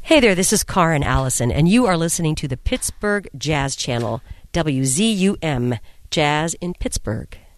Hey there, this is Karen Allison, and you are listening to the Pittsburgh Jazz Channel, WZUM, Jazz in Pittsburgh.